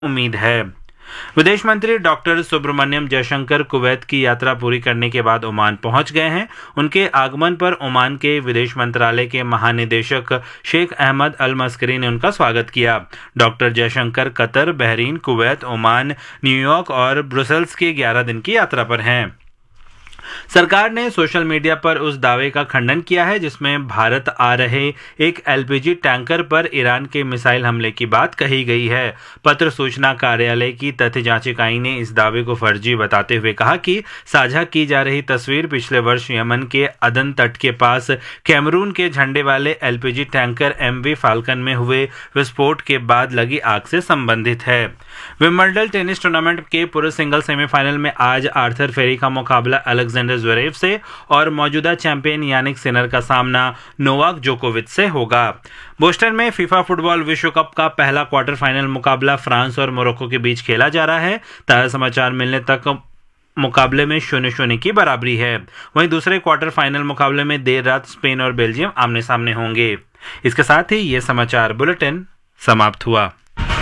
उम्मीद है। विदेश मंत्री डॉक्टर सुब्रमण्यम जयशंकर कुवैत की यात्रा पूरी करने के बाद ओमान पहुंच गए हैं। उनके आगमन पर ओमान के विदेश मंत्रालय के महानिदेशक शेख अहमद अल मस्करी ने उनका स्वागत किया। Doctor Jaishankar Qatar, Bahrain, Kuwait, Oman, New York और ब्रुसेल्स की 11 दिन की यात्रा पर हैं। सरकार ने सोशल मीडिया पर उस दावे का खंडन किया है जिसमें भारत आ रहे एक एलपीजी टैंकर पर ईरान के मिसाइल हमले की बात कही गई है। पत्र सूचना कार्यालय की तथ्य जांच इकाई ने इस दावे को फर्जी बताते हुए कहा कि साझा की जा रही तस्वीर पिछले वर्ष यमन के अदन तट के पास कैमरून के झंडे वाले एलपीजी टैंकर MV फाल्कन में हुए विस्फोट के बाद लगी आग से संबंधित है। विंबलडन टेनिस टूर्नामेंट के पुरुष सिंगल सेमीफाइनल में आज आर्थर फेरी का मुकाबला अलेक्जेंडर ज़्वेरेव से और मौजूदा चैंपियन यानिक सिनर का सामना नोवाक जोकोविच से होगा। बोस्टन में फीफा फुटबॉल विश्व कप का पहला क्वार्टर फाइनल मुकाबला फ्रांस और मोरक्को के बीच खेला जा रहा है। ताज़ा समाचार मिलने तक मुकाबले में 0-0 की बराबरी है। वहीं दूसरे क्वार्टर फाइनल मुकाबले में देर रात स्पेन और बेल्जियम आमने सामने होंगे। इसके साथ ही ये समाचार बुलेटिन समाप्त हुआ।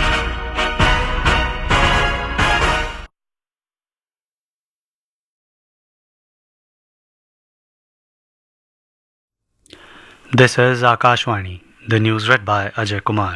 This is Akashwani, the news read by Ajay Kumar.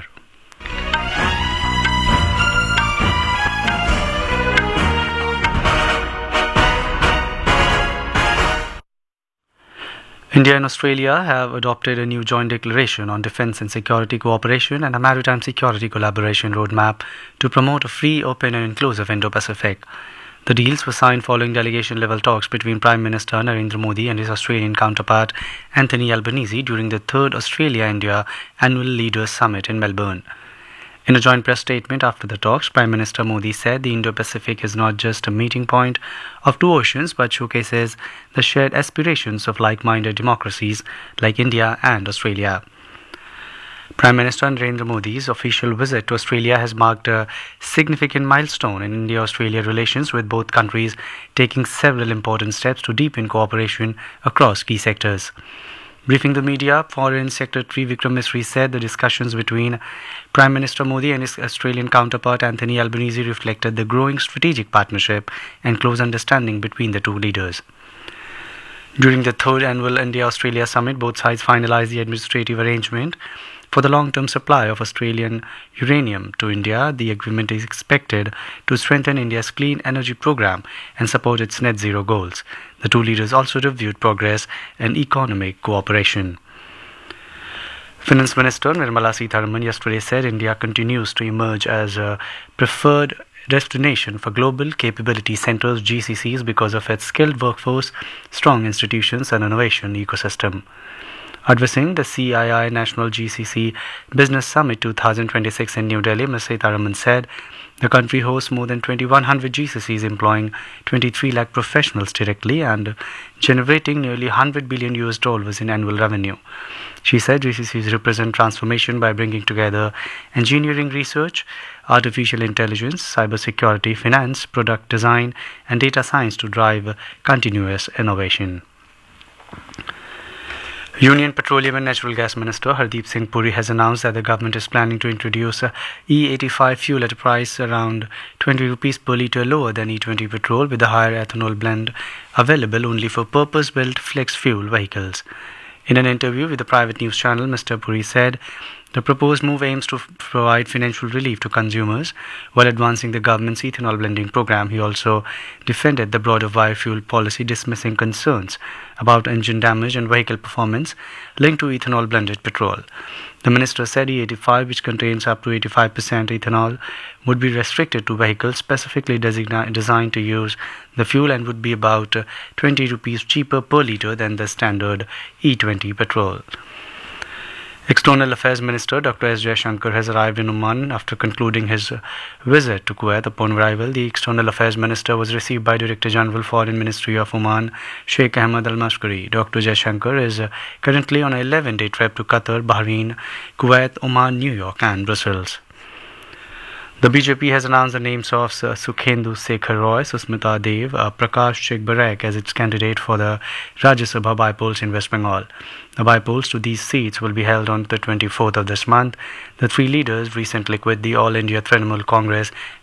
India and Australia have adopted a new joint declaration on defence and security cooperation and a maritime security collaboration roadmap to promote a free, open and inclusive Indo-Pacific. The deals were signed following delegation-level talks between Prime Minister Narendra Modi and his Australian counterpart Anthony Albanese during the 3rd Australia-India Annual Leaders Summit in Melbourne. In a joint press statement after the talks, Prime Minister Modi said the Indo-Pacific is not just a meeting point of two oceans but showcases the shared aspirations of like-minded democracies like India and Australia. Prime Minister Narendra Modi's official visit to Australia has marked a significant milestone in India-Australia relations, with both countries taking several important steps to deepen cooperation across key sectors. Briefing the media, Foreign Secretary Vikram Misri said the discussions between Prime Minister Modi and his Australian counterpart Anthony Albanese reflected the growing strategic partnership and close understanding between the two leaders. During the 3rd Annual India-Australia Summit, both sides finalized the administrative arrangement for the long-term supply of Australian uranium to India. The agreement is expected to strengthen India's clean energy program and support its net zero goals. The two leaders also reviewed progress and economic cooperation. Finance Minister Nirmala Sitharaman yesterday said India continues to emerge as a preferred destination for global capability centers (GCCs) because of its skilled workforce, strong institutions and innovation ecosystem. Addressing the CII National GCC Business Summit 2026 in New Delhi, Ms. Sitharaman said the country hosts more than 2,100 GCCs employing 23 lakh professionals directly and generating nearly $100 billion in annual revenue. She said GCCs represent transformation by bringing together engineering research, artificial intelligence, cybersecurity, finance, product design and data science to drive continuous innovation. Union Petroleum and Natural Gas Minister Hardeep Singh Puri has announced that the government is planning to introduce E85 fuel at a price around 20 rupees per litre lower than E20 petrol, with a higher ethanol blend available only for purpose-built flex fuel vehicles. In an interview with a private news channel, Mr. Puri said the proposed move aims to provide financial relief to consumers while advancing the government's ethanol blending program. He also defended the broader biofuel policy, dismissing concerns about engine damage and vehicle performance linked to ethanol blended petrol. The minister said E85, which contains up to 85% ethanol, would be restricted to vehicles specifically designed to use the fuel and would be about 20 rupees cheaper per litre than the standard E20 petrol. External Affairs Minister Dr. S. Jaishankar has arrived in Oman after concluding his visit to Kuwait. Upon arrival, the External Affairs Minister was received by Director General Foreign Ministry of Oman, Sheikh Ahmad Al Mashkari. Dr. Jaishankar is currently on an 11-day trip to Qatar, Bahrain, Kuwait, Oman, New York and Brussels. The BJP has announced the names of Sukhendu Sekhar Roy, Susmita Dev, Prakash Chigbarek as its candidate for the Rajya Sabha by-polls in West Bengal. The by-polls to these seats will be held on the 24th of this month. The three leaders recently quit the All India Trinamool Congress